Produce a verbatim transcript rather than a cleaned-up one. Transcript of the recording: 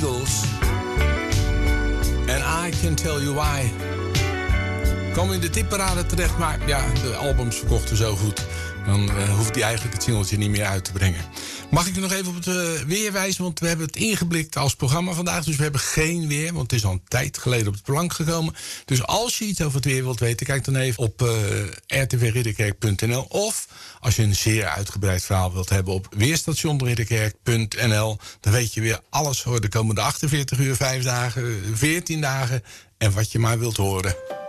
Eagles. En I Can Tell You Why. Kwam in de tipparade terecht, maar ja, de albums verkochten zo goed. Dan uh, hoeft hij eigenlijk het singeltje niet meer uit te brengen. Mag ik u nog even op het uh, weer wijzen? Want we hebben het ingeblikt als programma vandaag. Dus we hebben geen weer, want het is al een tijd geleden op de plank gekomen. Dus als je iets over het weer wilt weten, kijk dan even op uh, r t v ridderkerk punt n l. Of als je een zeer uitgebreid verhaal wilt hebben op weerstation ridderkerk punt n l. Dan weet je weer alles voor de komende achtenveertig uur, vijf dagen, veertien dagen. En wat je maar wilt horen.